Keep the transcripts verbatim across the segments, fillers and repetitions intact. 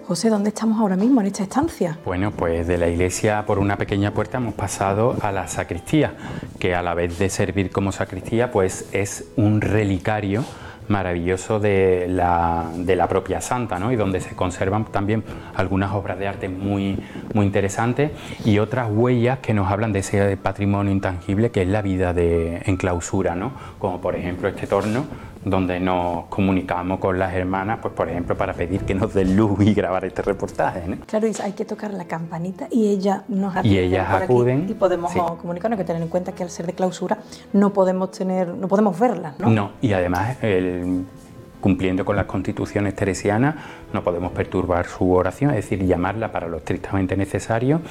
José, ¿dónde estamos ahora mismo en esta estancia? Bueno, pues de la iglesia por una pequeña puerta hemos pasado a la sacristía, que a la vez de servir como sacristía, pues es un relicario maravilloso de la, de la propia santa, ¿no? Y donde se conservan también algunas obras de arte muy, muy interesantes y otras huellas que nos hablan de ese patrimonio intangible que es la vida de, en clausura, ¿no? Como por ejemplo este torno donde nos comunicamos con las hermanas, pues por ejemplo para pedir que nos den luz y grabar este reportaje, ¿no? Claro, y hay que tocar la campanita y ellas nos y ellas acuden y podemos sí. comunicarnos, hay que tener en cuenta que al ser de clausura no podemos tener, no podemos verlas, ¿no? No, y además el, cumpliendo con las constituciones teresianas no podemos perturbar su oración, es decir, llamarla para lo estrictamente necesario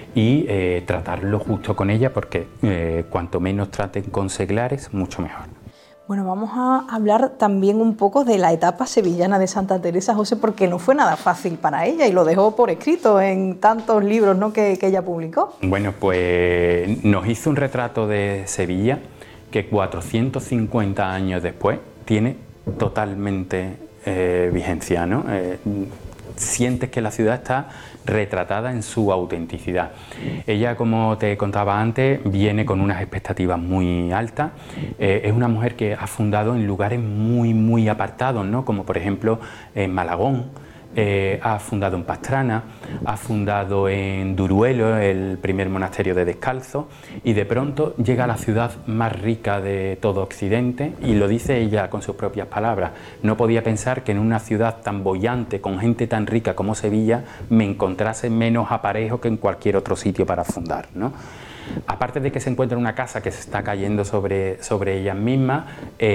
y eh, tratarlo justo con ella, porque eh, cuanto menos traten con seglares, mucho mejor. Bueno, vamos a hablar también un poco de la etapa sevillana de Santa Teresa, José, porque no fue nada fácil para ella y lo dejó por escrito en tantos libros, ¿no?, que, que ella publicó. Bueno, pues nos hizo un retrato de Sevilla que cuatrocientos cincuenta años después tiene totalmente eh, vigencia, ¿no? Eh, sientes que la ciudad está retratada en su autenticidad. Ella, como te contaba antes, viene con unas expectativas muy altas. Eh, es una mujer que ha fundado en lugares muy, muy apartados, ¿no? Como por ejemplo en Malagón, eh, ha fundado en Pastrana, ha fundado en Duruelo, el primer monasterio de Descalzos, y de pronto llega a la ciudad más rica de todo Occidente, y lo dice ella con sus propias palabras: no podía pensar que en una ciudad tan boyante, con gente tan rica como Sevilla, me encontrase menos aparejo que en cualquier otro sitio para fundar, ¿no? Aparte de que se encuentra en una casa que se está cayendo sobre, sobre ellas mismas,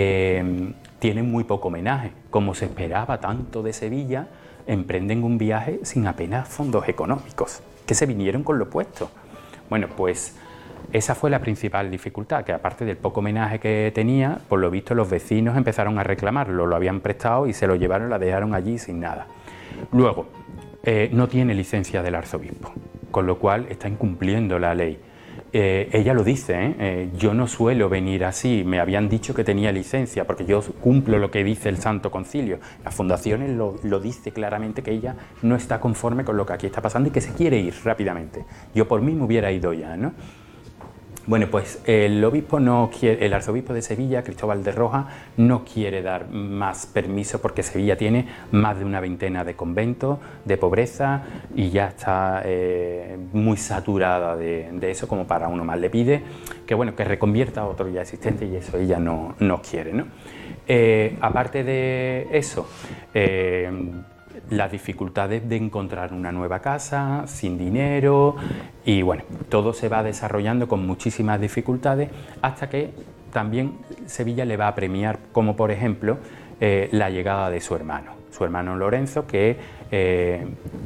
eh, tienen muy poco homenaje. Como se esperaba tanto de Sevilla, emprenden un viaje sin apenas fondos económicos, que se vinieron con lo puesto. Bueno, pues esa fue la principal dificultad, que aparte del poco homenaje que tenía, por lo visto los vecinos empezaron a reclamarlo, lo habían prestado y se lo llevaron, la dejaron allí sin nada. Luego, eh, no tiene licencia del arzobispo, con lo cual está incumpliendo la ley. Eh, ella lo dice, ¿eh? Eh, yo no suelo venir así, me habían dicho que tenía licencia porque yo cumplo lo que dice el Santo Concilio. Las fundaciones lo, lo dice claramente, que ella no está conforme con lo que aquí está pasando y que se quiere ir rápidamente. Yo por mí me hubiera ido ya, ¿no? Bueno, pues el obispo no quiere, el arzobispo de Sevilla, Cristóbal de Rojas, no quiere dar más permiso porque Sevilla tiene más de una veintena de conventos, de pobreza, y ya está eh, muy saturada de, de eso como para uno más. Le pide que, bueno, que reconvierta a otro ya existente, y eso ella no, no quiere, ¿no? Eh, aparte de eso, eh, las dificultades de encontrar una nueva casa, sin dinero, y bueno, todo se va desarrollando con muchísimas dificultades hasta que también Sevilla le va a premiar, como por ejemplo eh, la llegada de su hermano, su hermano Lorenzo, que eh,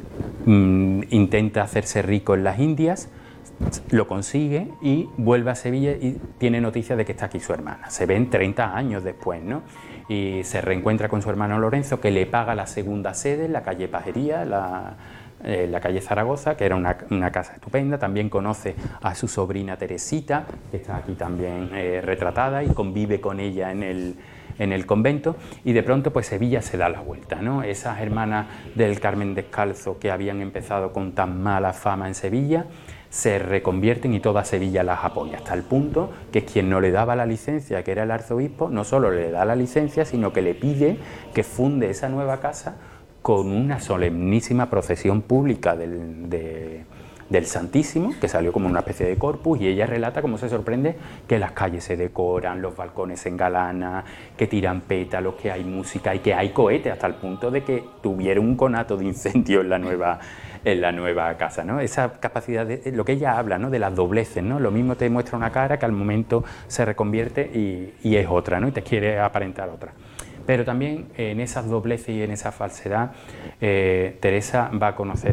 mm, intenta hacerse rico en las Indias, lo consigue y vuelve a Sevilla y tiene noticia de que está aquí su hermana. Se ven treinta años después, ¿no? Y se reencuentra con su hermano Lorenzo, que le paga la segunda sede en la calle Pajería, la, eh, la calle Zaragoza, que era una, una casa estupenda. También conoce a su sobrina Teresita, que está aquí también eh, retratada, y convive con ella en el, en el convento, y de pronto pues Sevilla se da la vuelta, ¿no? Esas hermanas del Carmen Descalzo que habían empezado con tan mala fama en Sevilla se reconvierten y toda Sevilla las apoya, hasta el punto que quien no le daba la licencia, que era el arzobispo, no solo le da la licencia, sino que le pide que funde esa nueva casa con una solemnísima procesión pública del, de, del Santísimo, que salió como una especie de corpus, y ella relata cómo se sorprende que las calles se decoran, los balcones se engalanan, que tiran pétalos, que hay música y que hay cohetes, hasta el punto de que tuvieron un conato de incendio en la nueva en la nueva casa, ¿no? Esa capacidad de lo que ella habla, ¿no?, de las dobleces, ¿no? Lo mismo te muestra una cara que al momento se reconvierte y, y es otra, ¿no?, y te quiere aparentar otra. Pero también en esas dobleces y en esa falsedad, eh, Teresa va a conocer